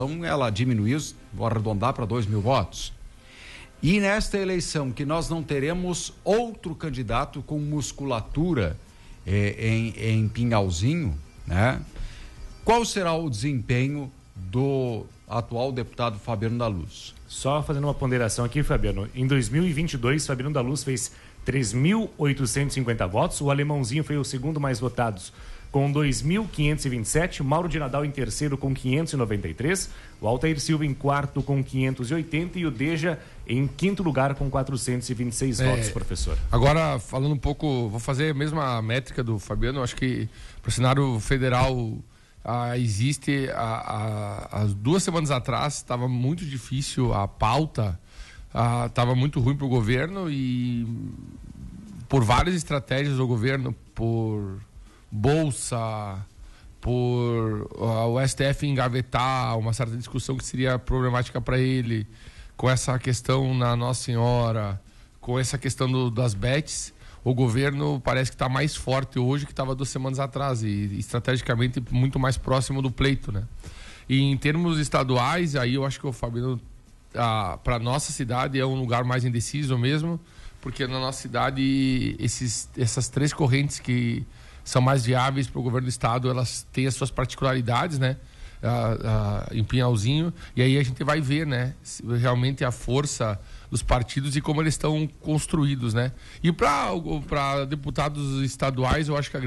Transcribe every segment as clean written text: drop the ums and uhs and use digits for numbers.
ela diminuiu, vou arredondar para 2 mil votos. E nesta eleição, que nós não teremos outro candidato com musculatura em Pinhalzinho, né? Qual será o desempenho do atual deputado Fabiano da Luz? Só fazendo uma ponderação aqui, Fabiano. Em 2022, Fabiano da Luz fez 3.850 votos. O Alemãozinho foi o segundo mais votado, com 2.527, Mauro de Nadal em terceiro com 593, o Altair Silva em quarto com 580 e o Deja em quinto lugar com 426 votos, professor. Agora, falando um pouco, vou fazer a mesma métrica do Fabiano, acho que para o cenário federal existe, há 2 semanas atrás estava muito difícil a pauta, estava muito ruim para o governo e por várias estratégias do governo, por bolsa, por o STF engavetar uma certa discussão que seria problemática para ele, com essa questão na Nossa Senhora, com essa questão das bets, o governo parece que está mais forte hoje que estava 2 semanas atrás e estrategicamente muito mais próximo do pleito, né? E em termos estaduais, aí eu acho que o Fabiano, para nossa cidade, é um lugar mais indeciso mesmo, porque na nossa cidade essas 3 correntes que são mais viáveis para o governo do estado, elas têm as suas particularidades, né? Em Pinhalzinho, e aí a gente vai ver, né, realmente a força dos partidos e como eles estão construídos, né? E para deputados estaduais, eu acho que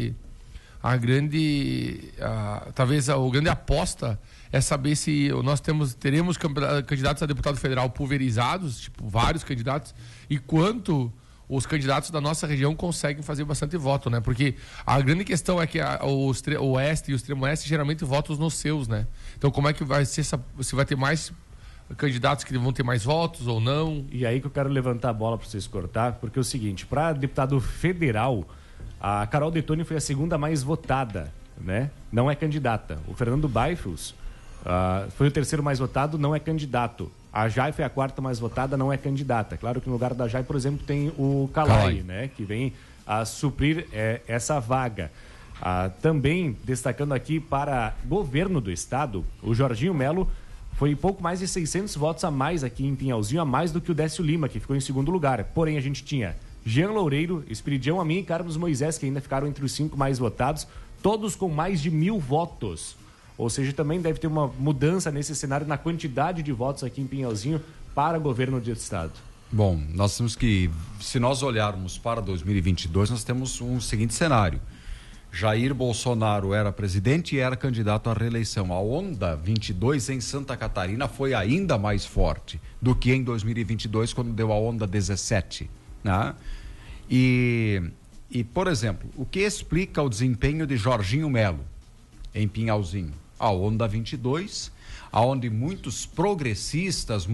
talvez a grande aposta é saber se nós teremos candidatos a deputado federal pulverizados, tipo vários candidatos, e quanto os candidatos da nossa região conseguem fazer bastante voto, né? Porque a grande questão é que o oeste e o extremo oeste geralmente votam nos seus, né? Então como é que vai ser se vai ter mais candidatos que vão ter mais votos ou não? E aí que eu quero levantar a bola para vocês cortar, porque é o seguinte, para deputado federal, a Carol Detoni foi a segunda mais votada, né? Não é candidata. O Fernando Baifels foi o terceiro mais votado, não é candidato. A Jai foi a quarta mais votada, não é candidata. Claro que no lugar da Jai, por exemplo, tem o Calai, né? Que vem a suprir essa vaga. Também destacando aqui para governo do estado, o Jorginho Melo foi pouco mais de 600 votos a mais aqui em Pinhalzinho, a mais do que o Décio Lima, que ficou em segundo lugar. Porém, a gente tinha Jean Loureiro, Espiridião Amin e Carlos Moisés, que ainda ficaram entre os 5 mais votados, todos com mais de 1.000 votos. Ou seja, também deve ter uma mudança nesse cenário na quantidade de votos aqui em Pinhalzinho para governo do estado. Bom, nós temos que, se nós olharmos para 2022, nós temos um seguinte cenário. Jair Bolsonaro era presidente e era candidato à reeleição. A onda 22 em Santa Catarina foi ainda mais forte do que em 2022, quando deu a onda 17, né? E, por exemplo, o que explica o desempenho de Jorginho Melo em Pinhalzinho? A onda 22, aonde muitos progressistas,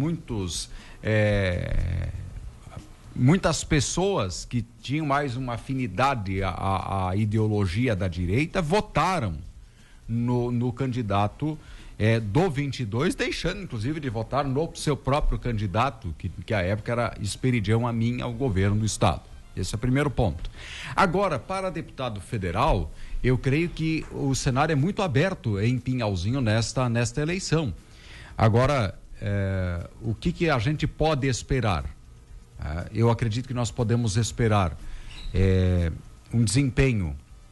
muitas pessoas que tinham mais uma afinidade à ideologia da direita votaram no candidato do 22, deixando inclusive de votar no seu próprio candidato, que à época era Esperidião Amin ao governo do estado. Esse é o primeiro ponto. Agora, para deputado federal, eu creio que o cenário é muito aberto em Pinhalzinho nesta eleição. Agora, o que a gente pode esperar? Eu acredito que nós podemos esperar um desempenho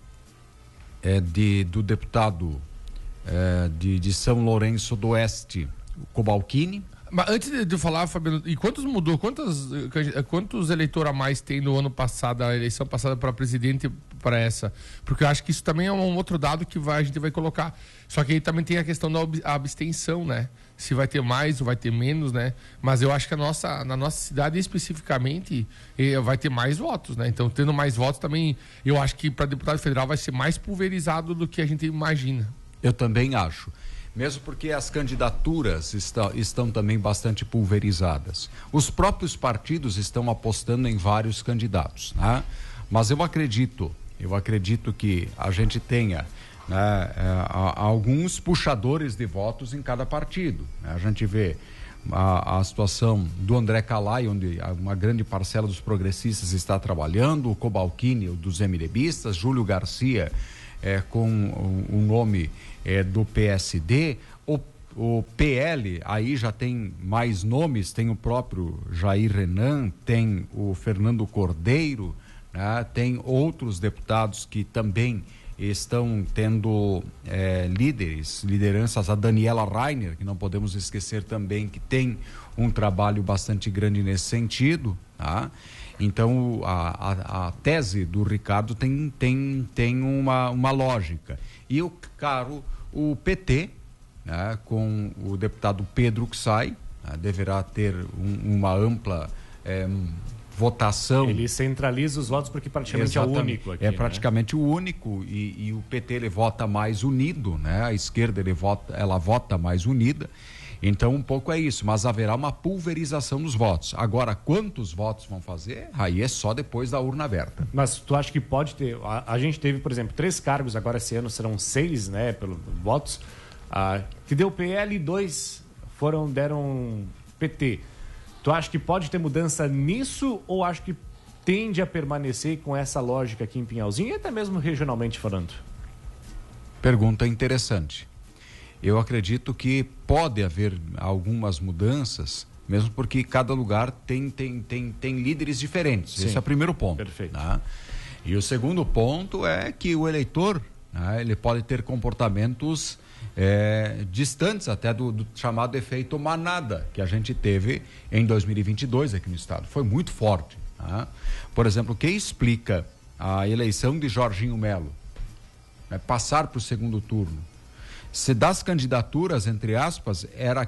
do deputado de São Lourenço do Oeste, Cobalcini. Mas antes de falar, Fabiano, e quantos eleitores a mais tem no ano passado, a eleição passada para presidente para essa? Porque eu acho que isso também é um outro dado que a gente vai colocar. Só que aí também tem a questão da abstenção, né? Se vai ter mais ou vai ter menos, né? Mas eu acho que na nossa cidade especificamente vai ter mais votos, né? Então, tendo mais votos também, eu acho que para deputado federal vai ser mais pulverizado do que a gente imagina. Eu também acho. Mesmo porque as candidaturas estão também bastante pulverizadas. Os próprios partidos estão apostando em vários candidatos, né? Mas eu acredito que a gente tenha, né, alguns puxadores de votos em cada partido, né? A gente vê a situação do André Calai, onde uma grande parcela dos progressistas está trabalhando, o Cobalcini, dos MDBistas, Júlio Garcia com o nome do PSD, O PL, aí já tem mais nomes, tem o próprio Jair Renan, tem o Fernando Cordeiro, né? Tem outros deputados que também estão tendo lideranças, a Daniela Rainer, que não podemos esquecer também, que tem um trabalho bastante grande nesse sentido, tá? Então, a tese do Ricardo tem uma lógica. E o PT, né, com o deputado Pedro Kussay, né, deverá ter uma ampla votação. Ele centraliza os votos porque praticamente Exatamente. é o único aqui. É praticamente o único e o PT ele vota mais unido, né? A esquerda ela vota mais unida. Então um pouco é isso, mas haverá uma pulverização dos votos. Agora, quantos votos vão fazer? Aí é só depois da urna aberta. Mas tu acha que pode ter... A gente teve, por exemplo, 3 cargos, agora esse ano serão 6, né, pelos votos, que deu PL e 2 deram PT. Tu acha que pode ter mudança nisso ou acha que tende a permanecer com essa lógica aqui em Pinhalzinho e até mesmo regionalmente falando? Pergunta interessante. Eu acredito que pode haver algumas mudanças, mesmo porque cada lugar tem líderes diferentes. Sim. Esse é o primeiro ponto. Perfeito. Né? E o segundo ponto é que o eleitor, né, ele pode ter comportamentos distantes até do chamado efeito manada que a gente teve em 2022 aqui no estado. Foi muito forte. Né? Por exemplo, o que explica a eleição de Jorginho Melo? Passar para o segundo turno. Se das candidaturas, entre aspas, era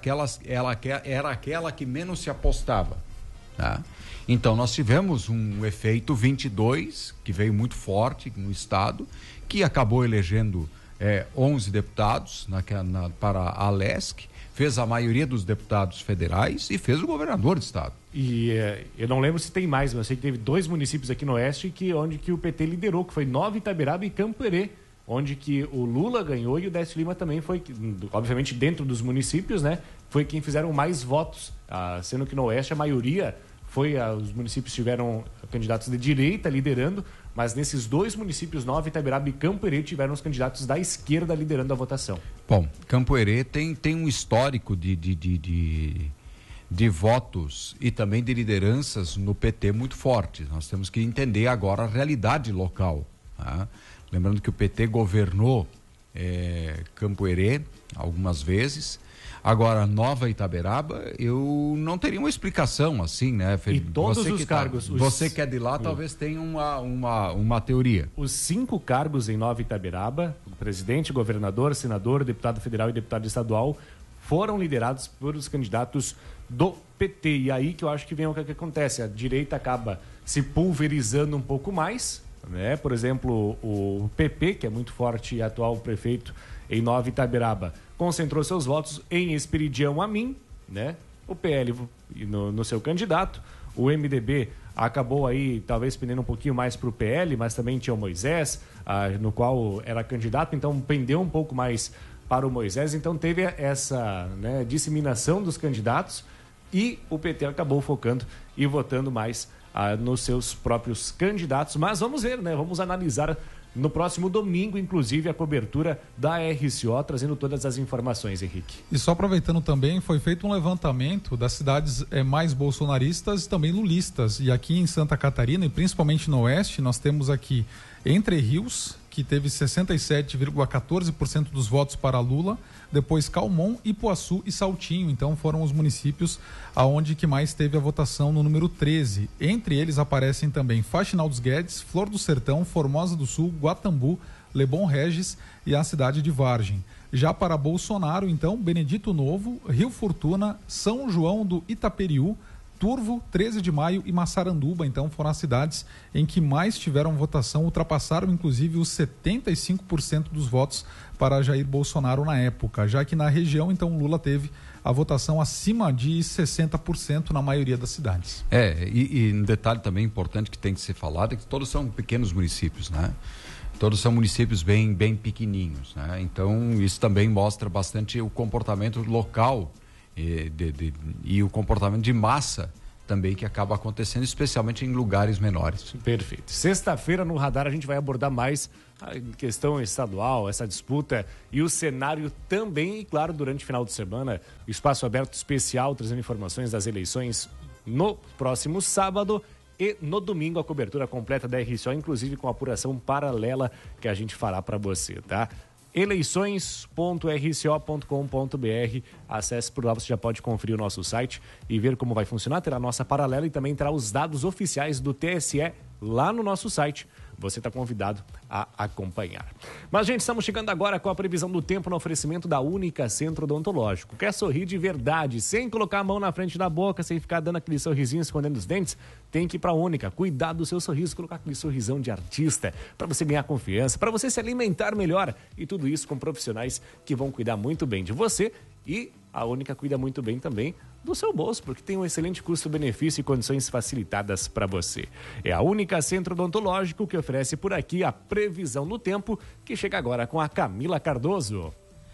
aquela que menos se apostava. Tá? Então, nós tivemos um efeito 22, que veio muito forte no estado, que acabou elegendo 11 deputados para a LESC, fez a maioria dos deputados federais e fez o governador do estado. E eu não lembro se tem mais, mas eu sei que teve 2 municípios aqui no Oeste onde que o PT liderou, que foi Nova Itabiraba e Campo Herê, onde que o Lula ganhou e o Décio Lima também foi, obviamente dentro dos municípios, né? Foi quem fizeram mais votos, sendo que no Oeste a maioria os municípios tiveram candidatos de direita liderando, mas nesses 2 municípios, Nova Itabiraba e Campo Herê, tiveram os candidatos da esquerda liderando a votação. Bom, Campo Herê tem um histórico de votos e também de lideranças no PT muito forte. Nós temos que entender agora a realidade local, tá? Lembrando que o PT governou Campo Herê algumas vezes. Agora, Nova Itaberaba, eu não teria uma explicação assim, né? E todos os cargos... Você que é de lá, talvez tenha uma teoria. Os 5 cargos em Nova Itaberaba, presidente, governador, senador, deputado federal e deputado estadual, foram liderados por os candidatos do PT. E aí que eu acho que vem o que acontece. A direita acaba se pulverizando um pouco mais, né? Por exemplo, o PP, que é muito forte e atual prefeito em Nova Itabiraba, concentrou seus votos em Esperidião Amin, né? O PL no seu candidato, o MDB acabou aí talvez pendendo um pouquinho mais para o PL, mas também tinha o Moisés, no qual era candidato, então pendeu um pouco mais para o Moisés, então teve essa, né, disseminação dos candidatos e o PT acabou focando e votando mais nos seus próprios candidatos, mas vamos ver, né? Vamos analisar no próximo domingo, inclusive, a cobertura da RCO, trazendo todas as informações, Henrique. E só aproveitando também, foi feito um levantamento das cidades mais bolsonaristas e também lulistas. E aqui em Santa Catarina, e principalmente no Oeste, nós temos aqui Entre Rios, que teve 67,14% dos votos para Lula, depois Calmon, Ipuaçu e Saltinho. Então foram os municípios aonde que mais teve a votação no número 13. Entre eles aparecem também Faxinal dos Guedes, Flor do Sertão, Formosa do Sul, Guatambu, Leblon Regis e a cidade de Vargem. Já para Bolsonaro, então, Benedito Novo, Rio Fortuna, São João do Itaperiú, Turvo, 13 de Maio e Massaranduba, então, foram as cidades em que mais tiveram votação, ultrapassaram inclusive os 75% dos votos para Jair Bolsonaro na época, já que na região, então, Lula teve a votação acima de 60% na maioria das cidades. E um detalhe também importante que tem que ser falado é que todos são pequenos municípios, né? Todos são municípios bem pequenininhos, né? Então, isso também mostra bastante o comportamento local e o comportamento de massa também que acaba acontecendo, especialmente em lugares menores. Perfeito. Sexta-feira no Radar a gente vai abordar mais a questão estadual, essa disputa e o cenário também, e claro, durante o final de semana, o espaço aberto especial trazendo informações das eleições no próximo sábado e no domingo a cobertura completa da RCO, inclusive com apuração paralela que a gente fará para você, tá? eleições.rco.com.br. Acesse por lá, você já pode conferir o nosso site e ver como vai funcionar. Terá a nossa paralela e também terá os dados oficiais do TSE lá no nosso site. Você está convidado a acompanhar. Mas, gente, estamos chegando agora com a previsão do tempo no oferecimento da Única Centro Odontológico. Quer sorrir de verdade, sem colocar a mão na frente da boca, sem ficar dando aquele sorrisinho escondendo os dentes? Tem que ir para a Única. Cuidar do seu sorriso, colocar aquele sorrisão de artista, para você ganhar confiança, para você se alimentar melhor. E tudo isso com profissionais que vão cuidar muito bem de você. E a Única cuida muito bem também do seu bolso, porque tem um excelente custo-benefício e condições facilitadas para você. É a Única Centro Odontológico que oferece por aqui a previsão do tempo, que chega agora com a Camila Cardoso.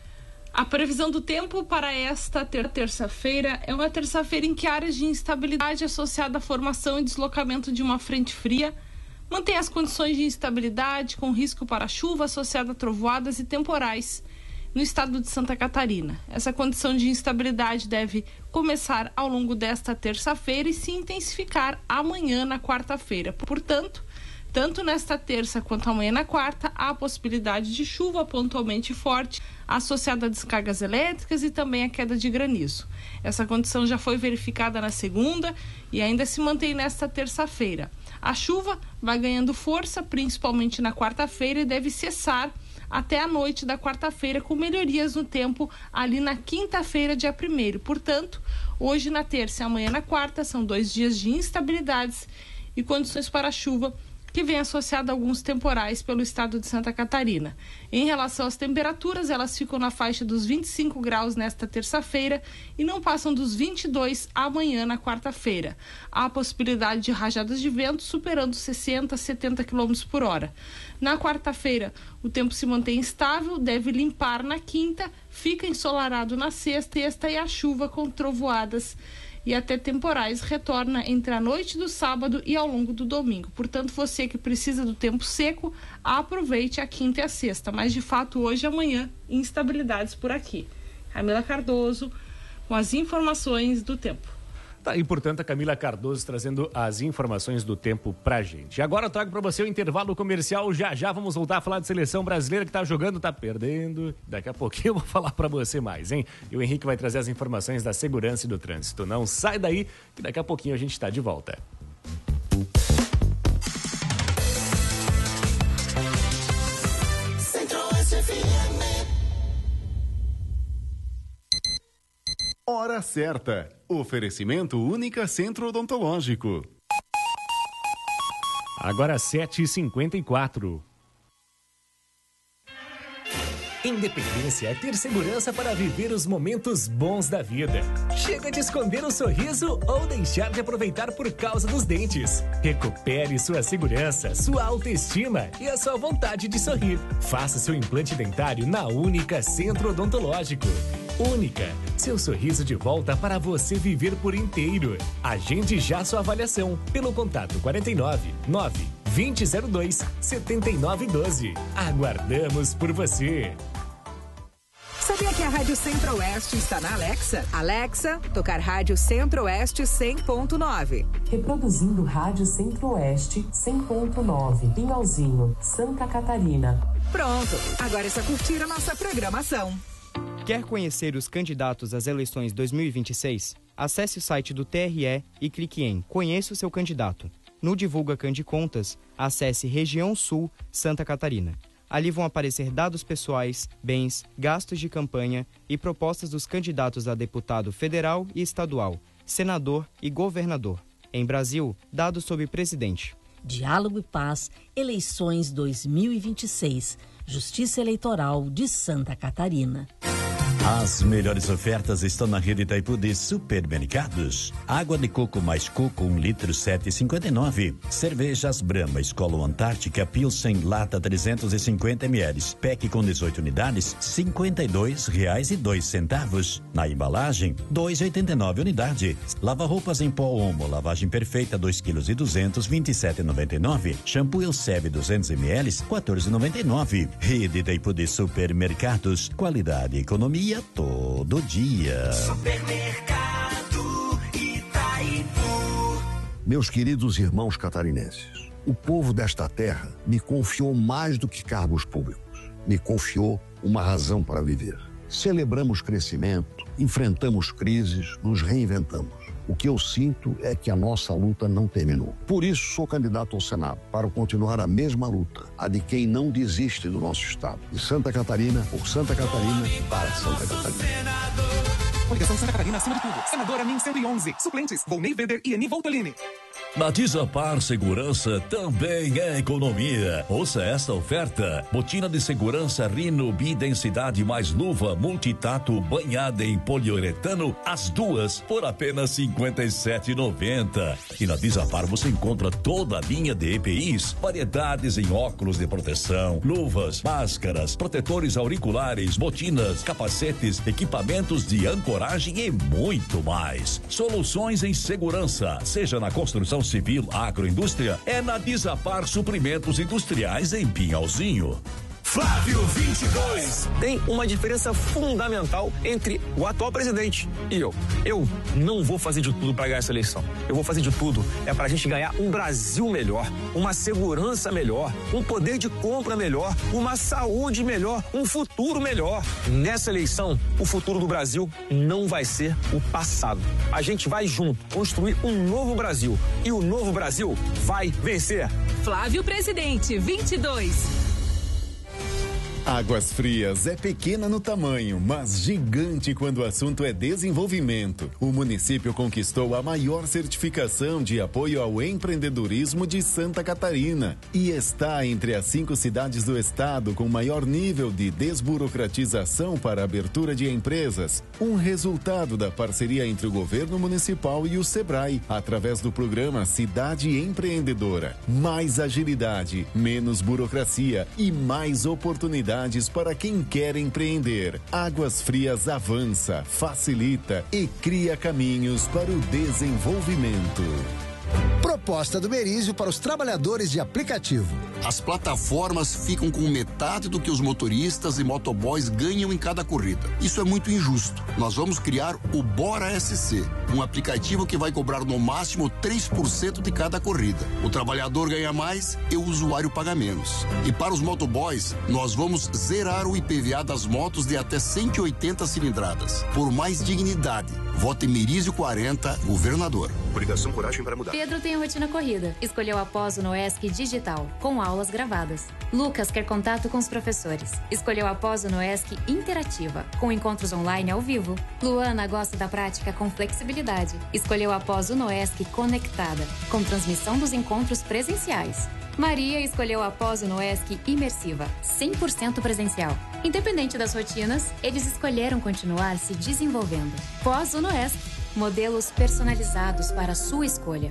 A previsão do tempo para esta terça-feira é uma terça-feira em que áreas de instabilidade associada à formação e deslocamento de uma frente fria mantém as condições de instabilidade com risco para chuva associada a trovoadas e temporais no estado de Santa Catarina. Essa condição de instabilidade deve começar ao longo desta terça-feira e se intensificar amanhã na quarta-feira. Portanto, tanto nesta terça quanto amanhã na quarta, há a possibilidade de chuva pontualmente forte associada a descargas elétricas e também a queda de granizo. Essa condição já foi verificada na segunda e ainda se mantém nesta terça-feira. A chuva vai ganhando força, principalmente na quarta-feira, e deve cessar até a noite da quarta-feira, com melhorias no tempo ali na quinta-feira, dia 1º. Portanto, hoje na terça e amanhã na quarta são 2 dias de instabilidades e condições para chuva que vem associada a alguns temporais pelo estado de Santa Catarina. Em relação às temperaturas, elas ficam na faixa dos 25 graus nesta terça-feira e não passam dos 22 amanhã na quarta-feira. Há a possibilidade de rajadas de vento superando 60 a 70 km por hora. Na quarta-feira, o tempo se mantém estável, deve limpar na quinta, fica ensolarado na sexta e a chuva com trovoadas e até temporais retorna entre a noite do sábado e ao longo do domingo. Portanto, você que precisa do tempo seco, aproveite a quinta e a sexta. Mas, de fato, hoje e amanhã, instabilidades por aqui. Camila Cardoso, com as informações do tempo. Tá aí, portanto, a Camila Cardoso trazendo as informações do tempo pra gente. Agora eu trago pra você o intervalo comercial. Já vamos voltar a falar de seleção brasileira que tá jogando, tá perdendo. Daqui a pouquinho eu vou falar pra você mais, hein? E o Henrique vai trazer as informações da segurança e do trânsito. Não sai daí, que daqui a pouquinho a gente tá de volta. Hora certa. Oferecimento Única Centro Odontológico. Agora 7h54. Independência é ter segurança para viver os momentos bons da vida. Chega de esconder o sorriso ou deixar de aproveitar por causa dos dentes. Recupere sua segurança, sua autoestima e a sua vontade de sorrir. Faça seu implante dentário na Única Centro Odontológico. Única, seu sorriso de volta para você viver por inteiro. Agende já sua avaliação pelo contato 49 9 2002 7912. Aguardamos por você. Sabia que a Rádio Centro-Oeste está na Alexa? Alexa, tocar Rádio Centro-Oeste 100.9. Reproduzindo Rádio Centro-Oeste 100.9. Pinhalzinho, Santa Catarina. Pronto, agora é só curtir a nossa programação. Quer conhecer os candidatos às eleições 2026? Acesse o site do TRE e clique em Conheça o seu candidato. No Divulga Candicontas, acesse Região Sul, Santa Catarina. Ali vão aparecer dados pessoais, bens, gastos de campanha e propostas dos candidatos a deputado federal e estadual, senador e governador. Em Brasil, dados sobre presidente. Diálogo e Paz, eleições 2026. Justiça Eleitoral de Santa Catarina. As melhores ofertas estão na rede Itaipu de supermercados. Água de coco mais coco, 1 litro, 7,59. Cervejas Brahma, Skol Antártica, Pilsen, lata 350 ml. Pack com 18 unidades, R$52,02. Na embalagem, 2,89 unidade. Lava-roupas em pó Omo, lavagem perfeita, 2,2 kg, 27,99. Shampoo Elseve 200 ml, 14,99. Rede Itaipu de supermercados. Qualidade e economia todo dia. Supermercado Itaipu. Meus queridos irmãos catarinenses, o povo desta terra me confiou mais do que cargos públicos. Me confiou uma razão para viver. Celebramos crescimento, enfrentamos crises, nos reinventamos. O que eu sinto é que a nossa luta não terminou. Por isso, sou candidato ao Senado, para continuar a mesma luta, a de quem não desiste do nosso Estado. De Santa Catarina, por Santa Catarina, para Santa Catarina. Coligação Santa Catarina acima de tudo. Senadora NIM 111. Suplentes, Volney Veder e Eni Voltolini. Na Desapar Segurança também é economia. Ouça esta oferta: botina de segurança Rino Bidensidade mais luva multitato banhada em poliuretano, as duas por apenas R$ 57,90. E na Desapar você encontra toda a linha de EPIs, variedades em óculos de proteção, luvas, máscaras, protetores auriculares, botinas, capacetes, equipamentos de ancoragem e muito mais. Soluções em segurança, seja na construção civil, agroindústria, é na Desapar Suprimentos Industriais em Pinhalzinho. Flávio 22. Tem uma diferença fundamental entre o atual presidente e eu. Eu não vou fazer de tudo para ganhar essa eleição. Eu vou fazer de tudo pra gente ganhar um Brasil melhor, uma segurança melhor, um poder de compra melhor, uma saúde melhor, um futuro melhor. Nessa eleição, o futuro do Brasil não vai ser o passado. A gente vai junto construir um novo Brasil e o novo Brasil vai vencer. Flávio Presidente 22. Águas Frias é pequena no tamanho, mas gigante quando o assunto é desenvolvimento. O município conquistou a maior certificação de apoio ao empreendedorismo de Santa Catarina e está entre as 5 cidades do estado com maior nível de desburocratização para a abertura de empresas. Um resultado da parceria entre o governo municipal e o Sebrae, através do programa Cidade Empreendedora. Mais agilidade, menos burocracia e mais oportunidades para quem quer empreender. Águas Frias avança, facilita e cria caminhos para o desenvolvimento. Proposta do Berizio para os trabalhadores de aplicativo. As plataformas ficam com metade do que os motoristas e motoboys ganham em cada corrida. Isso é muito injusto. Nós vamos criar o Bora SC, um aplicativo que vai cobrar no máximo 3% de cada corrida. O trabalhador ganha mais e o usuário paga menos. E para os motoboys, nós vamos zerar o IPVA das motos de até 180 cilindradas. Por mais dignidade, vote Merizio 40, governador. Coligação Coragem para Mudar. Pedro tem a rotina corrida. Escolheu a pós no ESC Digital, com aulas gravadas. Lucas quer contato com os professores. Escolheu a pós no ESC Interativa, com encontros online ao vivo. Luana gosta da prática com flexibilidade. Escolheu a pós no ESC Conectada, com transmissão dos encontros presenciais. Maria escolheu a pós no ESC Imersiva, 100% presencial. Independente das rotinas, eles escolheram continuar se desenvolvendo. Pós no ESC, modelos personalizados para a sua escolha.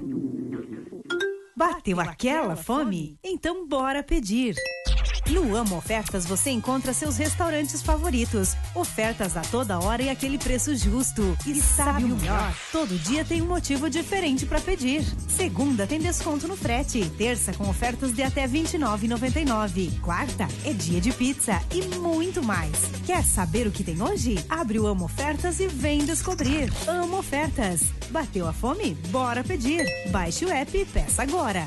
Bateu aquela fome? Então bora pedir! No Amo Ofertas você encontra seus restaurantes favoritos. Ofertas a toda hora e aquele preço justo. E sabe o melhor? Todo dia tem um motivo diferente para pedir. Segunda tem desconto no frete. Terça com ofertas de até R$ 29,99. Quarta é dia de pizza e muito mais. Quer saber o que tem hoje? Abre o Amo Ofertas e vem descobrir. Amo Ofertas. Bateu a fome? Bora pedir. Baixe o app e peça agora.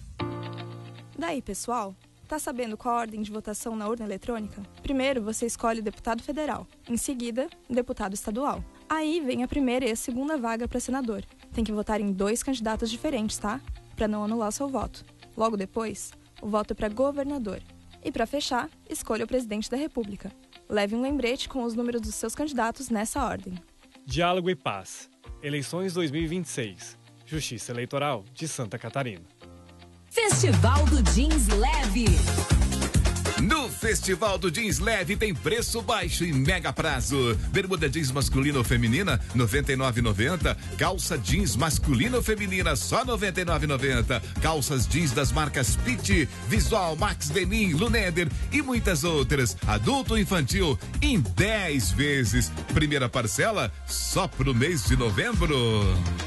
Daí, pessoal? Tá sabendo qual a ordem de votação na urna eletrônica? Primeiro, você escolhe deputado federal. Em seguida, deputado estadual. Aí vem a primeira e a segunda vaga para senador. Tem que votar em 2 candidatos diferentes, tá? Para não anular seu voto. Logo depois, o voto é para governador. E para fechar, escolha o presidente da República. Leve um lembrete com os números dos seus candidatos nessa ordem. Diálogo e Paz. Eleições 2026. Justiça Eleitoral de Santa Catarina. Festival do Jeans Leve. No Festival do Jeans Leve tem preço baixo e mega prazo. Bermuda jeans masculina ou feminina, R$ 99,90. Calça jeans masculina ou feminina, só R$ 99,90. Calças jeans das marcas Pitti, Visual, Max Denim, Luneder e muitas outras. Adulto e infantil em 10 vezes. Primeira parcela só pro mês de novembro.